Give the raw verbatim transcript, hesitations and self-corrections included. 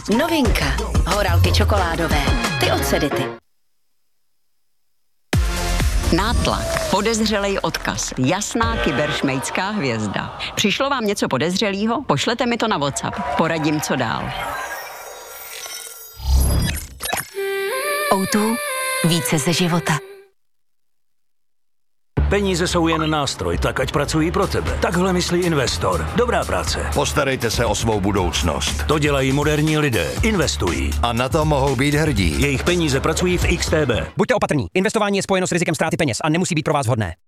Novinka. Horálky čokoládové. Ty od Sedity. Nátlak, podezřelej odkaz, jasná kyberšmejdská hvězda. Přišlo vám něco podezřelýho? Pošlete mi to na WhatsApp. Poradím, co dál. ó dva. Více ze života. Peníze jsou jen nástroj, tak ať pracují pro tebe. Takhle myslí investor. Dobrá práce. Postarejte se o svou budoucnost. To dělají moderní lidé. Investují. A na to mohou být hrdí. Jejich peníze pracují v X T B. Buďte opatrní. Investování je spojeno s rizikem ztráty peněz a nemusí být pro vás vhodné.